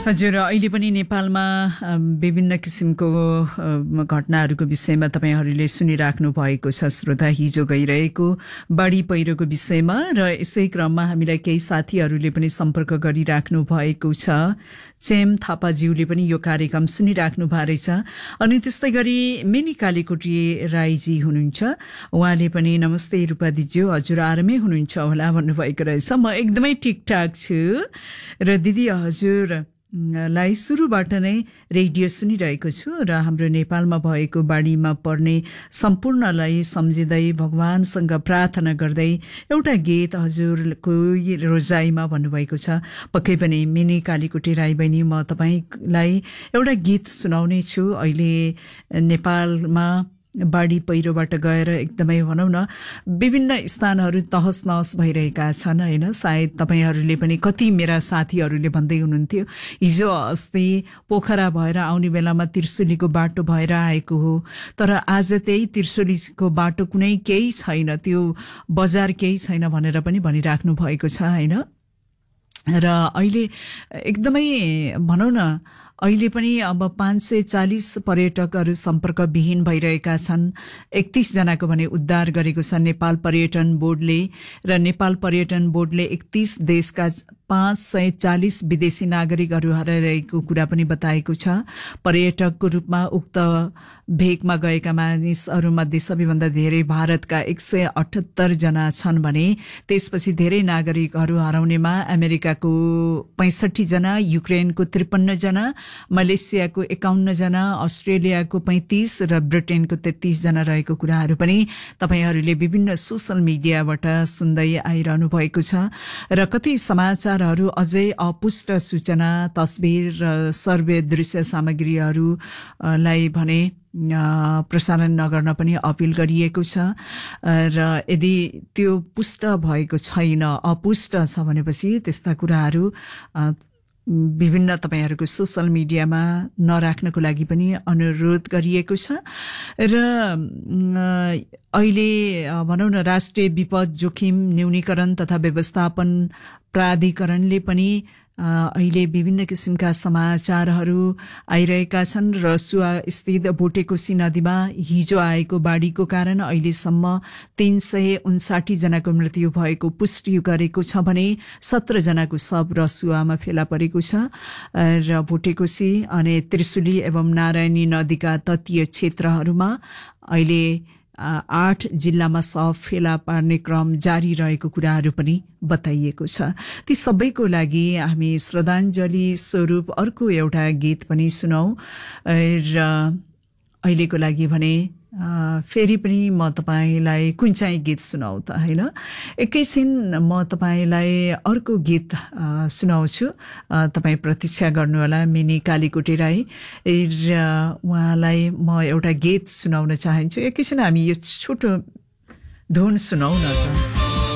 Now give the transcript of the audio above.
हजुर, अहिले पनि नेपालमा विभिन्न किसिमको घटनाहरूको विषयमा तपाईहरूले सुनिराख्नु भएको छ श्रोता। हिजो गइरहेको बाढी पहिरोको विषयमा र यसै क्रममा हामीलाई केही साथीहरूले पनि सम्पर्क गरिराख्नु भएको छ। चेम थापाज्यूले पनि यो कार्यक्रम सुनिराख्नु भएको रहेछ। अनि त्यस्तै गरी मिनी कालीकोटी राईजी हुनुहुन्छ, उहाँले पनि नमस्ते रूपादीज्यू, हजुर आरामै हुनुहुन्छ होला भन्नुभएको रहेछ। म एकदमै ठिकठाक छु र दिदी हजुर लाई सुरुबाट नै रेडियो सुनिरहेको छु र हाम्रो नेपालमा भएको बाढीमा पर्ने सम्पूर्णलाई सम्झिँदै भगवानसँग प्रार्थना गर्दै एउटा गीत हजुरको रोजाइमा भन्नुभएको छ। पक्कै पनि मिनी कालीकोटी राई बहिनी, म तपाईलाई एउटा गीत सुनाउने छु। अहिले नेपालमा बाढी पहिरोबाट गएर एकदमै भनौँ न विभिन्न स्थानहरू तहस नहस भइरहेका छन् होइन। सायद तपाईहरूले पनि, कति मेरा साथीहरूले भन्दै हुनुहुन्थ्यो हिजो अस्ति पोखरा भएर आउने बेलामा त्रिशुलीको बाटो भएर आएको हो, तर आज त्यही त्रिशुलीको बाटो कुनै केही छैन, त्यो बजार केही छैन भनेर पनि भनिराख्नु भएको छ होइन। र अहिले एकदमै भनौँ न अहिले पनि अब 540 पर्यटकहरू सम्पर्कविहीन भइरहेका छन्। 31 जनाको भने उद्धार गरेको छ नेपाल पर्यटन बोर्डले, र नेपाल पर्यटन बोर्डले 31 देशका 540 विदेशी नागरिकहरू हराइरहेको कुरा पनि बताएको छ। पर्यटकको रूपमा उक्त भेगमा गएका मानिसहरूमध्ये सबैभन्दा धेरै भारतका 178 जना छन् भने त्यसपछि धेरै नागरिकहरू हराउनेमा अमेरिकाको 65 जना, युक्रेनको 53 जना, मलेसियाको 51 जना, अस्ट्रेलियाको 35 र ब्रिटेनको 33 जना रहेको कुराहरू पनि तपाईहरूले विभिन्न सोशल मिडियाबाट सुन्दै आइरहनु भएको छ। र कति समाचारहरू अझै अपुष्ट सूचना, तस्बिर र सर्वे दृश्य सामग्रीहरूलाई भने प्रसारण नगर्न पनि अपिल गरिएको छ। र यदि त्यो पुष्ट भएको छैन, अपुष्ट छ भनेपछि त्यस्ता कुराहरू विभिन्न तपाईहरूको सोशल मिडियामा नराख्नको लागि पनि अनुरोध गरिएको छ। र अहिले भनौँ न राष्ट्रिय विपद जोखिम न्यूनीकरण तथा व्यवस्थापन प्राधिकरणले पनि अहिले विभिन्न किसिमका समाचारहरू आइरहेका छन्। रसुवा स्थित भोटेकोशी नदीमा हिजो आएको बाढीको कारण अहिलेसम्म 359 जनाको मृत्यु भएको पुष्टि गरेको छ भने 17 जनाको शव रसुवामा फेला परेको छ। र भोटेकोशी अनि त्रिशुली एवं नारायणी नदीका तटीय क्षेत्रहरूमा अहिले 8 जिल्लामा शव फेला पार्ने क्रम जारी रहेको कुराहरू पनि बताइएको छ। ती सबैको लागि हामी श्रद्धाञ्जली स्वरूप अर्को एउटा गीत पनि सुनौ। र अहिलेको लागि भने फेरि पनि म तपाईलाई कुन चाहिँ गीत सुनाउ त होइन। एकैछिन म तपाईलाई अर्को गीत सुनाउँछु, तपाईँ प्रतीक्षा गर्नुहोला। मिनी कालीकोटी राई र उहाँलाई म एउटा गीत सुनाउन चाहन्छु। एकैछिन हामी यो छोटो धुन सुनाउ न त।